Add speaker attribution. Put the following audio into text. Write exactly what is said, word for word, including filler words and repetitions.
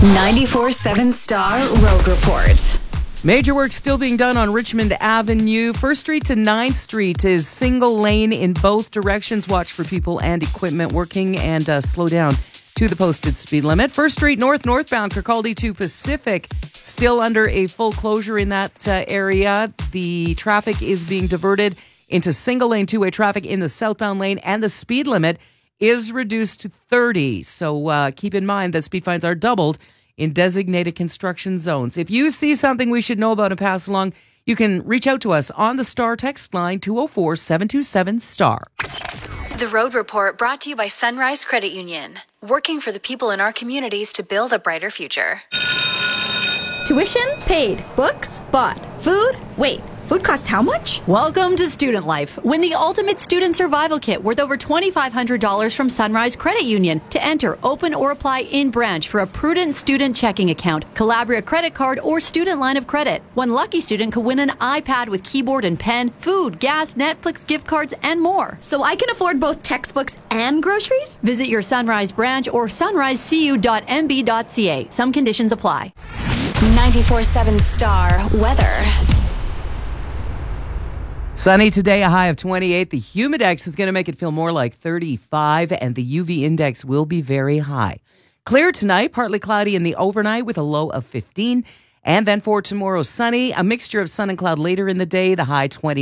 Speaker 1: ninety-four seven Star Road Report.
Speaker 2: Major work still being done on Richmond Avenue. First Street to ninth Street is single lane in both directions. Watch for people and equipment working and uh, slow down to the posted speed limit. First Street North northbound Kirkcaldy to Pacific still under a full closure in that uh, area. The traffic is being diverted into single lane two-way traffic in the southbound lane, and the speed limit is reduced to thirty. So uh, keep in mind that speed fines are doubled in designated construction zones. If you see something we should know about and pass along, you can reach out to us on the Star text line two oh four, seven two seven, STAR.
Speaker 1: The Road Report brought to you by Sunrise Credit Union, working for the people in our communities to build a brighter future.
Speaker 3: Tuition paid. Books bought. Food? Wait, food costs how much?
Speaker 4: Welcome to Student Life. Win the ultimate student survival kit worth over twenty-five hundred dollars from Sunrise Credit Union. To enter, open or apply in branch for a prudent student checking account, Calabria credit card, or student line of credit. One lucky student could win an iPad with keyboard and pen, food, gas, Netflix gift cards, and more.
Speaker 3: So I can afford both textbooks and groceries?
Speaker 4: Visit your Sunrise branch or sunrise c u dot m b dot c a. Some conditions apply.
Speaker 1: ninety-four seven Star Weather.
Speaker 2: Sunny today, a high of twenty-eight. The humidex is going to make it feel more like thirty-five, and the U V index will be very high. Clear tonight, partly cloudy in the overnight with a low of fifteen. And then for tomorrow, sunny, a mixture of sun and cloud later in the day, the high twenty.